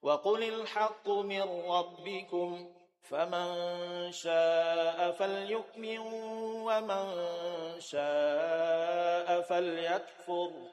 وقل الحق من ربكم فمن شاء فليؤمن ومن شاء فليكفر